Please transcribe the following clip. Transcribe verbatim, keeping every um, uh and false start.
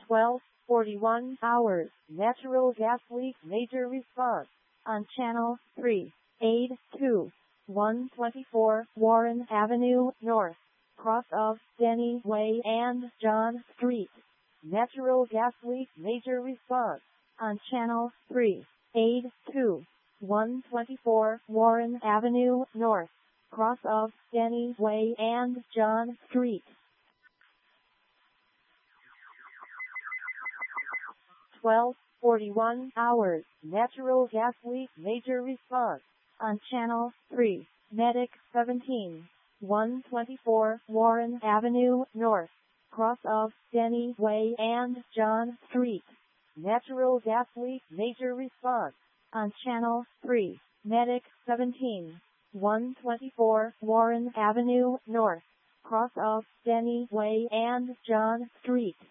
twelve forty-one hours, natural gas leak major response. On channel three, aid to one twenty-four Warren Avenue North, cross of Denny Way and John Street. Natural gas leak major response. On channel three, aid to one twenty-four Warren Avenue North, cross of Denny Way and John Street. twelve forty-one hours, natural gas leak major response. On channel three, medic seventeen, one twenty-four Warren Avenue North, cross of Denny Way and John Street. Natural gas leak major response. On channel three, medic seventeen, one twenty-four Warren Avenue North, cross of Denny Way and John Street.